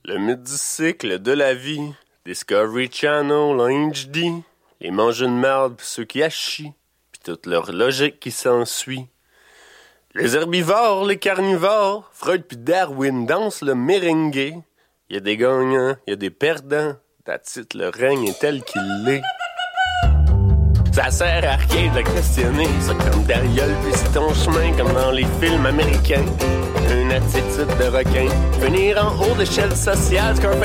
Le mythe du cycle de la vie, Discovery Channel en HD, les mangeux de merde pis ceux qui achient, pis toute leur logique qui s'ensuit. Les herbivores, les carnivores, Freud pis Darwin dansent le merengue. Y a des gagnants, y a des perdants, that's it, le règne est tel qu'il l'est. Ça sert à rien de questionner, ça comme Dariole pis c'est ton chemin comme dans les films américains. Une attitude de requin, venir en haut d'échelle sociale,